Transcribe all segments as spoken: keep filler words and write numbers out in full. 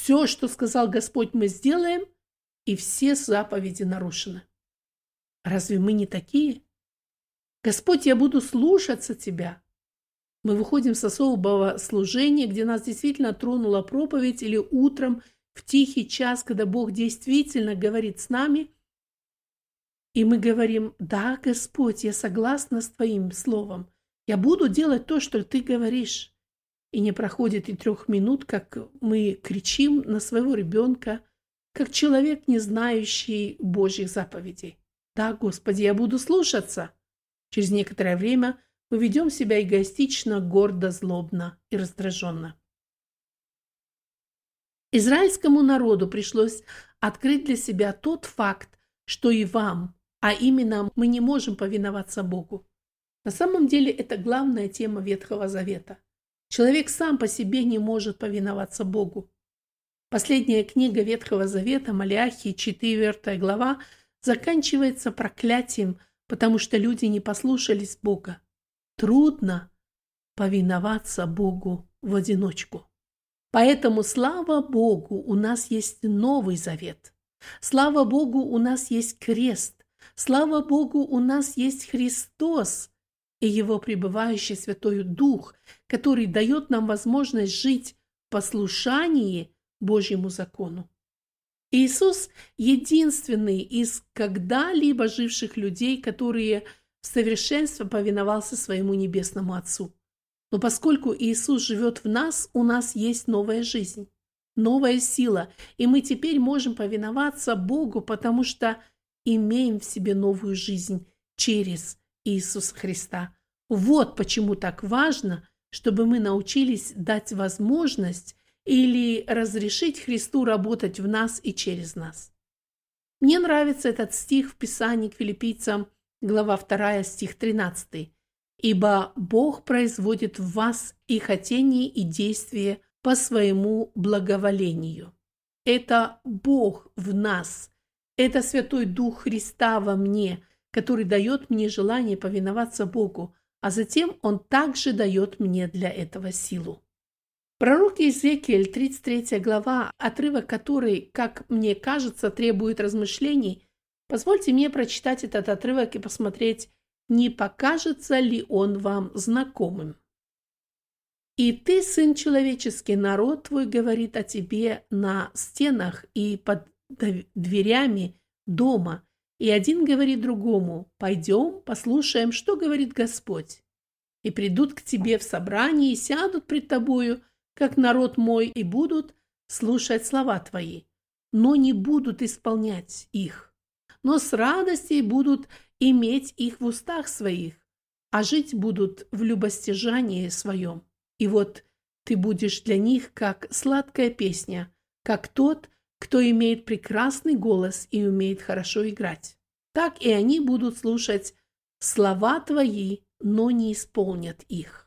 все, что сказал Господь, мы сделаем, и все заповеди нарушены. Разве мы не такие? Господь, я буду слушаться Тебя. Мы выходим с особого служения, где нас действительно тронула проповедь, или утром в тихий час, когда Бог действительно говорит с нами, и мы говорим: да, Господь, я согласна с Твоим словом. Я буду делать то, что Ты говоришь. И не проходит и трех минут, как мы кричим на своего ребенка, как человек, не знающий Божьих заповедей. Да, Господи, я буду слушаться. Через некоторое время мы ведем себя эгоистично, гордо, злобно и раздраженно. Израильскому народу пришлось открыть для себя тот факт, что и вам, а именно мы не можем повиноваться Богу. На самом деле это главная тема Ветхого Завета. Человек сам по себе не может повиноваться Богу. Последняя книга Ветхого Завета, Малахии, четвёртая глава, заканчивается проклятием, потому что люди не послушались Бога. Трудно повиноваться Богу в одиночку. Поэтому, слава Богу, у нас есть Новый Завет. Слава Богу, у нас есть крест. Слава Богу, у нас есть Христос и Его пребывающий Святой Дух, который дает нам возможность жить в послушании Божьему закону. Иисус – единственный из когда-либо живших людей, которые в совершенстве повиновался своему Небесному Отцу. Но поскольку Иисус живет в нас, у нас есть новая жизнь, новая сила, и мы теперь можем повиноваться Богу, потому что имеем в себе новую жизнь через Иисуса Христа. Вот почему так важно, чтобы мы научились дать возможность или разрешить Христу работать в нас и через нас. Мне нравится этот стих в Писании к Филиппийцам, глава вторая, стих тринадцатый. «Ибо Бог производит в вас и хотение, и действие по своему благоволению». Это Бог в нас, это Святой Дух Христа во мне, который дает мне желание повиноваться Богу, а затем Он также дает мне для этого силу. Пророк Иезекииль, тридцать третья глава, отрывок который, как мне кажется, требует размышлений. Позвольте мне прочитать этот отрывок и посмотреть, не покажется ли он вам знакомым. «И ты, сын человеческий, народ твой говорит о тебе на стенах и под дверями дома, и один говорит другому: пойдем, послушаем, что говорит Господь. И придут к тебе в собрание и сядут пред тобою, как народ мой, и будут слушать слова твои, но не будут исполнять их, но с радостью будут иметь их в устах своих, а жить будут в любостяжании своем. И вот ты будешь для них, как сладкая песня, как тот, кто имеет прекрасный голос и умеет хорошо играть. Так и они будут слушать слова твои, но не исполнят их».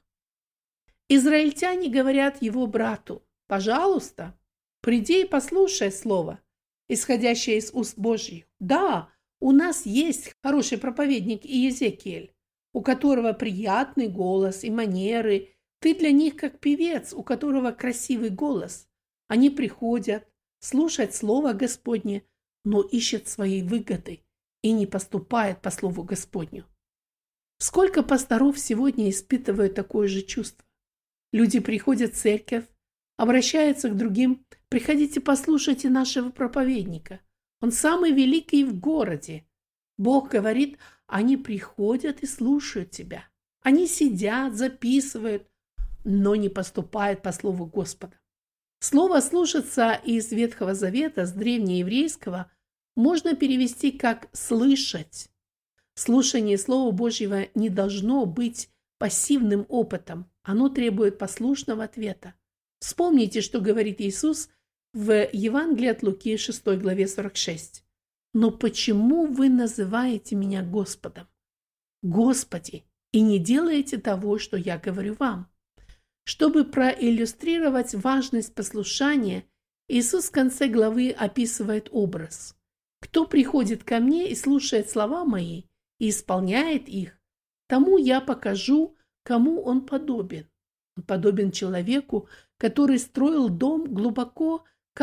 Израильтяне говорят его брату: «Пожалуйста, приди и послушай слово, исходящее из уст Божьих. Да, у нас есть хороший проповедник Иезекииль, у которого приятный голос и манеры. Ты для них как певец, у которого красивый голос. Они приходят слушать слово Господне, но ищут своей выгоды и не поступают по слову Господню». Сколько пасторов сегодня испытывают такое же чувство? Люди приходят в церковь, обращаются к другим: «Приходите, послушайте нашего проповедника. Он самый великий в городе». Бог говорит: они приходят и слушают тебя. Они сидят, записывают, но не поступают по слову Господа. Слово «слушаться» из Ветхого Завета, с древнееврейского, можно перевести как «слышать». Слушание Слова Божьего не должно быть пассивным опытом. Оно требует послушного ответа. Вспомните, что говорит Иисус в Евангелии от Луки, шестой главе, сорок шесть. «Но почему вы называете меня Господом, Господи, и не делаете того, что я говорю вам?» Чтобы проиллюстрировать важность послушания, Иисус в конце главы описывает образ. «Кто приходит ко мне и слушает слова мои, и исполняет их, тому я покажу, кому он подобен. Он подобен человеку, который строил дом глубоко